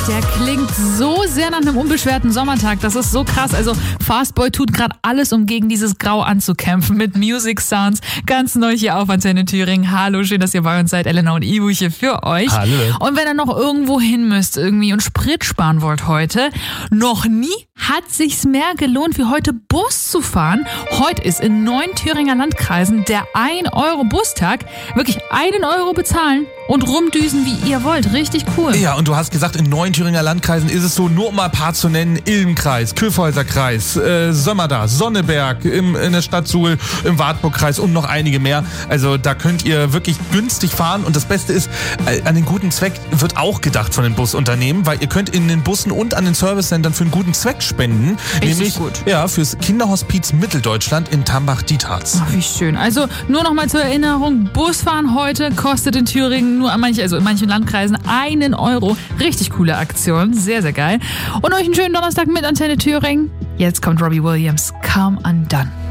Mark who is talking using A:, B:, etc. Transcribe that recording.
A: Der klingt so sehr nach einem unbeschwerten Sommertag. Das ist so krass. Also Fastboy tut gerade alles, um gegen dieses Grau anzukämpfen mit Music Sounds. Ganz neu hier auf Antenne Thüringen. Hallo, schön, dass ihr bei uns seid. Elena und Ivo hier für euch.
B: Hallo.
A: Und wenn ihr noch irgendwo hin müsst irgendwie und Sprit sparen wollt heute, noch nie hat sich's mehr gelohnt, wie heute Bus zu fahren. Heute ist in 9 Thüringer Landkreisen der 1-Euro-Bustag. Wirklich 1 Euro bezahlen und rumdüsen, wie ihr wollt. Richtig cool.
B: Ja, und du hast gesagt, in 9 Thüringer Landkreisen ist es so, nur um mal ein paar zu nennen: Ilm-Kreis, Kyffhäuser-Kreis, Sömmerda, Sonneberg, in der Stadt Suhl, im Wartburg-Kreis und noch einige mehr. Also da könnt ihr wirklich günstig fahren. Und das Beste ist, an den guten Zweck wird auch gedacht von den Busunternehmen, weil ihr könnt in den Bussen und an den Servicecentern für einen guten Zweck spenden.
A: Richtig
B: nämlich
A: gut.
B: Ja, fürs Kinderhospiz Mitteldeutschland in Tambach-Dietharz.
A: Ach, wie schön. Also nur noch mal zur Erinnerung, Busfahren heute kostet in Thüringen nur in manchen Landkreisen 1 Euro. Richtig coole Aktion. Sehr, sehr geil. Und euch einen schönen Donnerstag mit Antenne Thüringen. Jetzt kommt Robbie Williams. Come Undone.